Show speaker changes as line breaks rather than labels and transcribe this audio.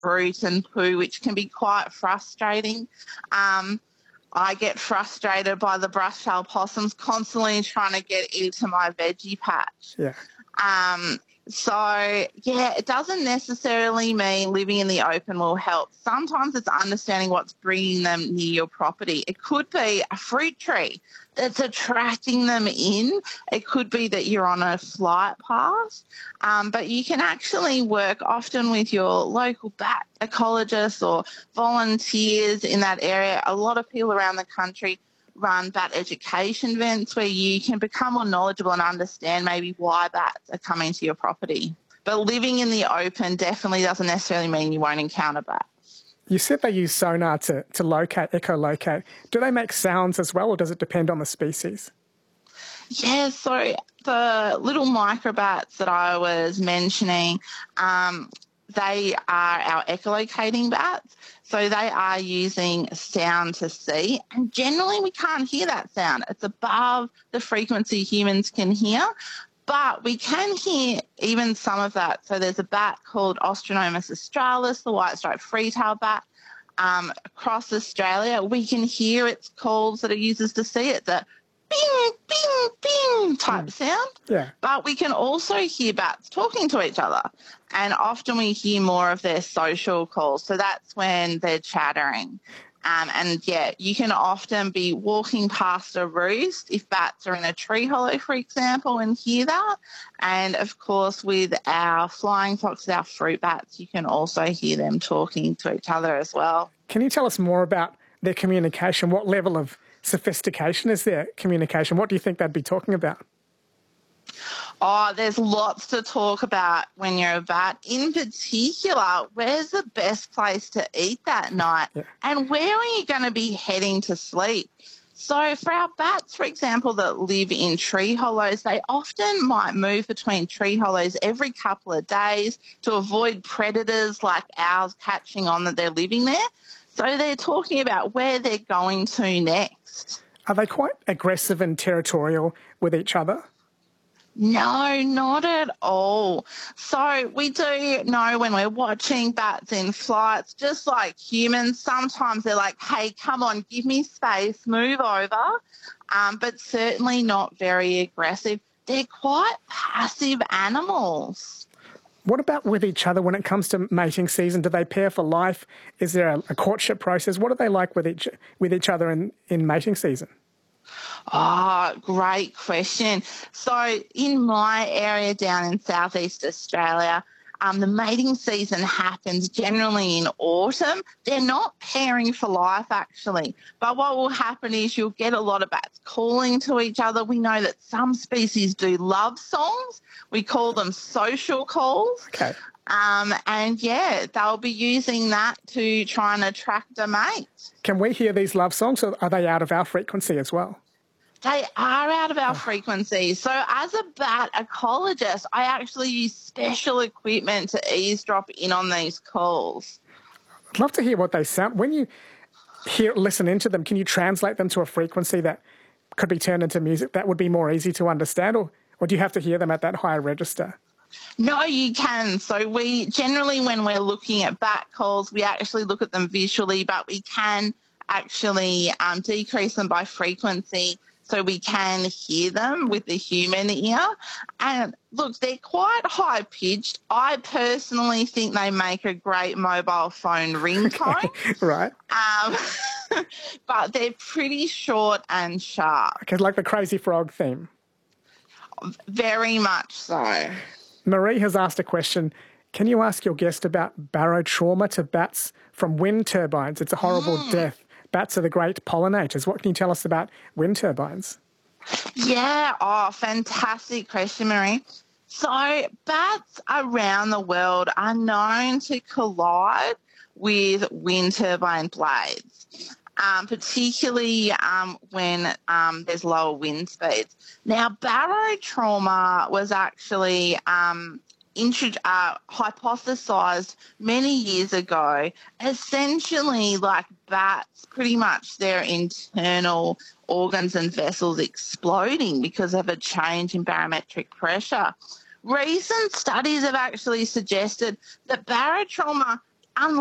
fruit and poo, which can be quite frustrating. I get frustrated by the brush-tailed possums constantly trying to get into my veggie patch.
Yeah.
It doesn't necessarily mean living in the open will help. Sometimes it's understanding what's bringing them near your property. It could be a fruit tree that's attracting them in. It could be that you're on a flight path. But you can actually work often with your local bat ecologists or volunteers in that area. A lot of people around the country run bat education events where you can become more knowledgeable and understand maybe why bats are coming to your property. But living in the open definitely doesn't necessarily mean you won't encounter bats.
You said they use sonar to locate, echolocate. Do they make sounds as well, or does it depend on the species?
Yeah, so the little microbats that I was mentioning, they are our echolocating bats. So they are using sound to see. And generally we can't hear that sound. It's above the frequency humans can hear. But we can hear even some of that. So there's a bat called Ostranomus australis, the white-striped free-tailed bat. Across Australia, we can hear its calls that it uses to see it, the bing, bing, bing type sound.
Yeah.
But we can also hear bats talking to each other. And often we hear more of their social calls. So that's when they're chattering. You can often be walking past a roost if bats are in a tree hollow, for example, and hear that. And, of course, with our flying foxes, our fruit bats, you can also hear them talking to each other as well.
Can you tell us more about their communication? What level of sophistication is their communication? What do you think they'd be talking about?
Oh, there's lots to talk about when you're a bat. In particular, where's the best place to eat that night? Yeah. And where are you going to be heading to sleep? So for our bats, for example, that live in tree hollows, they often might move between tree hollows every couple of days to avoid predators like owls catching on that they're living there. So they're talking about where they're going to next.
Are they quite aggressive and territorial with each other?
No, not at all. So we do know when we're watching bats in flights, just like humans, sometimes they're like, hey, come on, give me space, move over, but certainly not very aggressive. They're quite passive animals.
What about with each other when it comes to mating season? Do they pair for life? Is there a courtship process? What are they like with each other in mating season?
Oh, great question. So in my area down in southeast Australia, the mating season happens generally in autumn. They're not pairing for life, actually. But what will happen is you'll get a lot of bats calling to each other. We know that some species do love songs. We call them social calls.
Okay.
They'll be using that to try and attract a mate.
Can we hear these love songs, or are they out of our frequency as well?
They are out of our frequency. So as a bat ecologist, I actually use special equipment to eavesdrop in on these calls.
I'd love to hear what they sound. When you listen into them, can you translate them to a frequency that could be turned into music that would be more easy to understand, or do you have to hear them at that higher register?
No, you can. So we generally, when we're looking at bat calls, we actually look at them visually, but we can actually decrease them by frequency so we can hear them with the human ear. And look, they're quite high-pitched. I personally think they make a great mobile phone ringtone.
Okay, right.
But they're pretty short and sharp.
Okay, like the Crazy Frog theme.
Very much so.
Marie has asked a question. Can you ask your guest about barotrauma to bats from wind turbines? It's a horrible death. Bats are the great pollinators. What can you tell us about wind turbines?
Yeah, fantastic question, Marie. So bats around the world are known to collide with wind turbine blades, particularly when there's lower wind speeds. Now, barotrauma was actually hypothesized many years ago, essentially like bats, pretty much their internal organs and vessels exploding because of a change in barometric pressure. Recent studies have actually suggested that barotrauma unlike